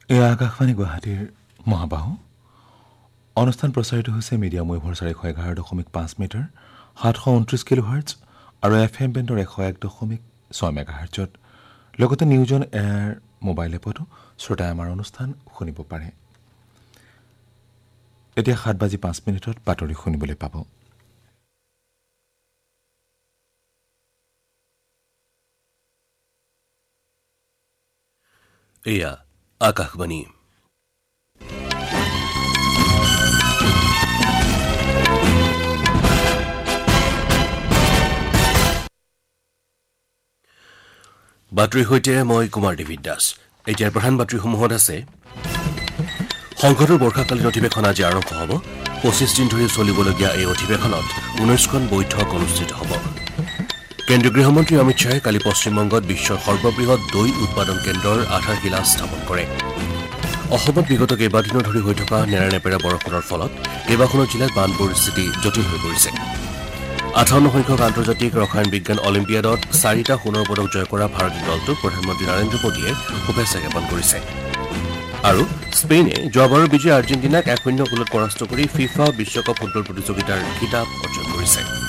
এয়া আকাশবাণী গুৱাহাটীৰ মহাবাহু অনুষ্ঠান প্ৰচাৰিত হৈছে মিডিয়াম ৱেভৰ 411.5 মিটাৰ 729 কিলোহাৰ্টজ আৰু FM বেণ্ডৰ 101.6 মেগাহাৰ্টজত লগতে নিউজ অন এয়াৰ মোবাইল এপতো শ্ৰোতাই আমাৰ অনুষ্ঠান শুনিব পাৰে। এতিয়া 7:05 বাতৰি শুনিবলৈ পাব। এয়া আকাশবাণী। বাতৰিৰ সৈতে মই কুমাৰ দেৱিত দাস। এতিয়া প্ৰধান বাতৰিসমূহত আছে সংসদৰ বৰ্ষাকালীন অধিৱেশন আজি আৰম্ভ হ'ব। 25 দিন ধৰি চলিবলগীয়া এই অধিৱেশনত 19খন বৈঠক অনুষ্ঠিত হ'ব। কেন্দ্ৰীয় গৃহমন্ত্ৰী অমিত শ্বাহে কালি পশ্চিমবংগত বিশ্বৰ সৰ্ববৃহৎ দৈ উৎপাদন কেন্দ্ৰৰ আধাৰশিলা স্থাপন কৰে। অসমত বিগত কেইবাদিনো ধৰি হৈ থকা নেৰানেপেৰা বৰষুণৰ ফলত কেইবাখনো জিলাত বান পৰিস্থিতি জটিল হৈ পৰিছে। 58 সংখ্যক আন্তৰ্জাতিক ৰসায়ন বিজ্ঞান অলিম্পিয়াডত 4টা সোণৰ পদক জয় কৰা ভাৰতীয় দলটোক প্ৰধানমন্ত্ৰী নৰেন্দ্ৰ মোদীয়ে শুভেচ্ছা জ্ঞাপন কৰিছে। আৰু স্পেইনে যোৱাবাৰৰ বিজয়ী আৰ্জেণ্টিনাক 1-0 গোলত পৰাস্ত কৰি ফিফা বিশ্বকাপ ফুটবল প্ৰতিযোগিতাৰ খিতাপ অৰ্জন কৰিছে।